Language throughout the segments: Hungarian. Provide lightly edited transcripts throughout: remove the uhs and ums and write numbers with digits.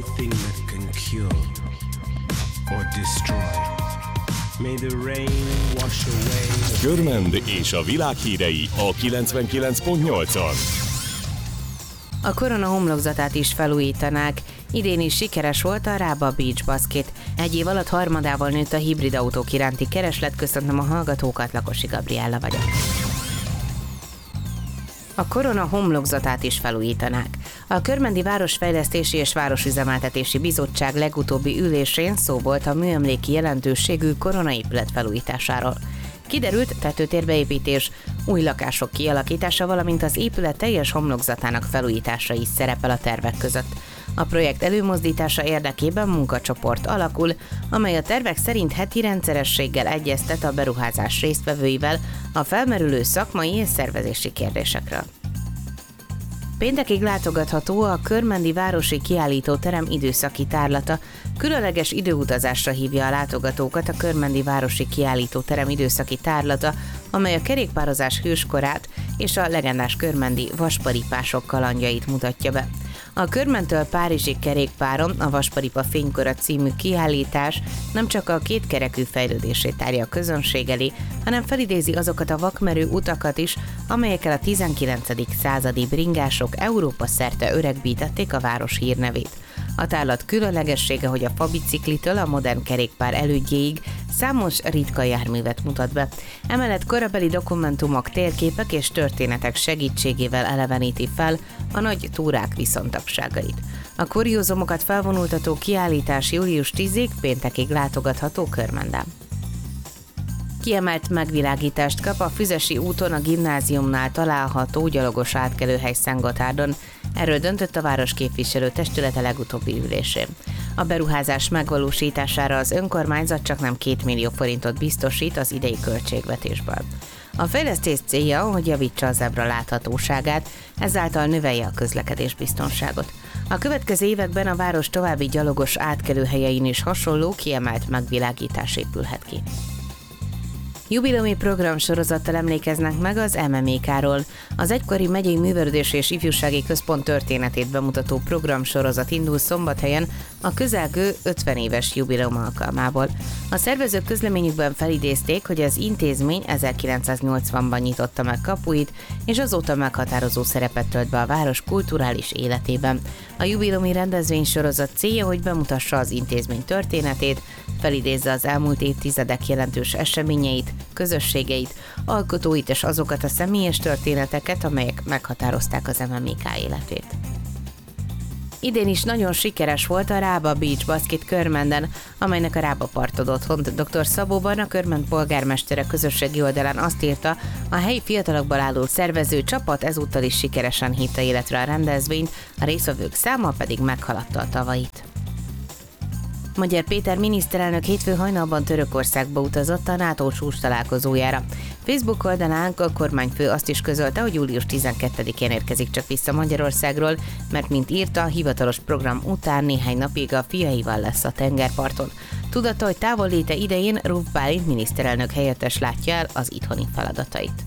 thing that can cure or destroy. May the rain wash away. Körmend és a világ hírei a 99.8-on. A Korona homlokzatát is felújítanák. Idén is sikeres volt a Rába Beach Basket. Egy év alatt harmadával nőtt a hibrid autók iránti kereslet. Köszöntöm a hallgatókat, Lakosi Gabriella vagyok. A Korona homlokzatát is felújítanák. A Körmendi Városfejlesztési és Városüzemeltetési Bizottság legutóbbi ülésén szó volt a műemléki jelentőségű koronaépület felújításáról. Kiderült, tetőtérbeépítés, új lakások kialakítása, valamint az épület teljes homlokzatának felújítása is szerepel a tervek között. A projekt előmozdítása érdekében munkacsoport alakul, amely a tervek szerint heti rendszerességgel egyeztet a beruházás résztvevőivel a felmerülő szakmai és szervezési kérdésekről. Péntekig látogatható a Körmendi Városi Kiállítóterem időszaki tárlata. Különleges időutazásra hívja a látogatókat a Körmendi Városi Kiállítóterem időszaki tárlata, amely a kerékpározás hőskorát és a legendás körmendi vasparipások kalandjait mutatja be. A Körmentől Párizsig kerékpáron a Vasparipa fénykora című kiállítás nem csak a kétkerekű fejlődését tárja a közönség elé, hanem felidézi azokat a vakmerő utakat is, amelyekkel a 19. századi bringások Európa szerte öregbítették a város hírnevét. A tárlat különlegessége, hogy a fabiciklitől a modern kerékpár elődjéig számos ritka járművet mutat be. Emellett korabeli dokumentumok, térképek és történetek segítségével eleveníti fel a nagy túrák viszontagságait. A kuriózumokat felvonultató kiállítás július 10-ig péntekig látogatható Körmenden. Kiemelt megvilágítást kap a Füzesi úton a gimnáziumnál található gyalogos átkelőhely Szentgotárdon. Erről döntött a városképviselő testülete legutóbbi ülésén. A beruházás megvalósítására az önkormányzat csaknem 2 millió forintot biztosít az idei költségvetésből. A fejlesztés célja, hogy javítsa a zebra láthatóságát, ezáltal növelje a közlekedésbiztonságot. A következő években a város további gyalogos átkelőhelyein is hasonló kiemelt megvilágítás épülhet ki. Jubileumi programsorozattal emlékeznek meg az MMK-ról. Az egykori megyei művelődési és ifjúsági központ történetét bemutató programsorozat indul Szombathelyen a közelgő 50 éves jubileum alkalmából. A szervezők közleményükben felidézték, hogy az intézmény 1980-ban nyitotta meg kapuit, és azóta meghatározó szerepet tölt be a város kulturális életében. A jubileumi rendezvénysorozat célja, hogy bemutassa az intézmény történetét, felidézze az elmúlt évtizedek jelentős eseményeit, közösségeit, alkotóit és azokat a személyes történeteket, amelyek meghatározták az MMK életét. Idén is nagyon sikeres volt a Rába Beach Basket Körmenden, amelynek a Rába partod otthont. Dr. Szabóban, a Körmend polgármestere közösségi oldalán azt írta, a helyi fiatalokból álló szervező csapat ezúttal is sikeresen hívta életre a rendezvényt, a résztvevők száma pedig meghaladta a tavait. Magyar Péter miniszterelnök hétfő hajnalban Törökországba utazott a NATO csúcs találkozójára. Facebook oldalán a kormányfő azt is közölte, hogy július 12-én érkezik csak vissza Magyarországról, mert mint írta, a hivatalos program után néhány napig a fiaival lesz a tengerparton. Tudatta, hogy távolléte idején Ruf Bálint miniszterelnök helyettes látja el az itthoni feladatait.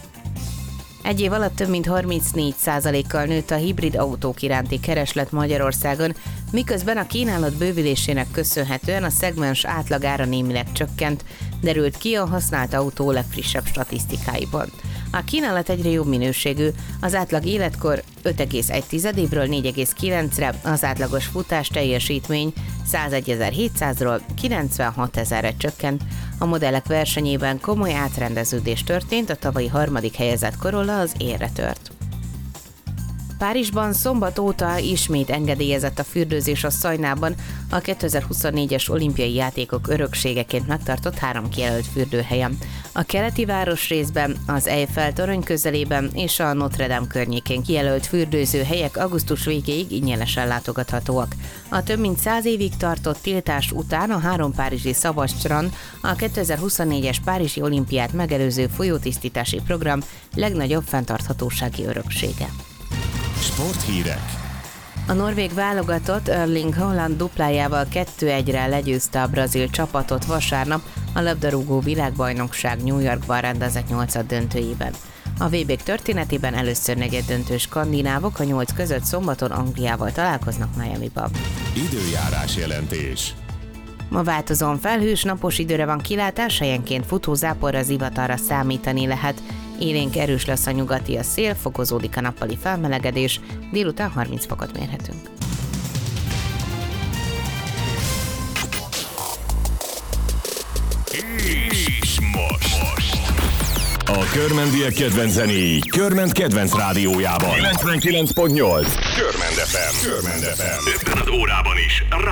Egy év alatt több mint 34%-kal nőtt a hibrid autók iránti kereslet Magyarországon, miközben a kínálat bővülésének köszönhetően a szegmens átlagára némileg csökkent, derült ki a használt autó legfrissebb statisztikáiból. A kínálat egyre jobb minőségű, az átlag életkor 5,1 évről 4,9-re, az átlagos futás teljesítmény 101.700-ról 96.000-re csökkent. A modellek versenyében komoly átrendeződés történt, a tavalyi harmadik helyezett Corolla az élre tört. Párizsban szombat óta ismét engedélyezett a fürdőzés a Szajnában, a 2024-es olimpiai játékok örökségeként megtartott 3 kijelölt fürdőhelyen. A keleti városrészben, az Eiffel torony közelében és a Notre Dame környékén kijelölt fürdőzőhelyek augusztus végéig ingyenesen látogathatóak. A több mint 100 évig tartott tiltás után a 3 párizsi szabadstrand a 2024-es párizsi olimpiát megelőző folyótisztítási program legnagyobb fenntarthatósági öröksége. Sporthírek. A norvég válogatott Erling Haaland duplájával 2-1-re legyőzte a brazil csapatot vasárnap a labdarúgó világbajnokság New Yorkban rendezett 8. döntőjében. A VB történetében először negyeddöntős skandinávok a 8 között szombaton Angliával találkoznak Miamiban. Időjárás jelentés. Ma változóan felhős, napos időre van kilátás, helyenként futózáporra, zivatarra számítani lehet. Élénk erős lesz a nyugati a szél, fokozódik a nappali felmelegedés, délután 30 fokot mérhetünk. És most. A Körmendiek kedvenc zenéi Körment kedvenc rádiójában. 99.8 Körmend FM. Ebben az órában is